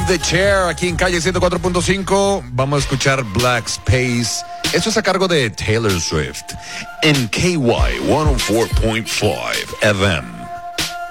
the Chair aquí en Calle 104.5. Vamos a escuchar Black Space. Eso es a cargo de Taylor Swift en KY 104.5 FM.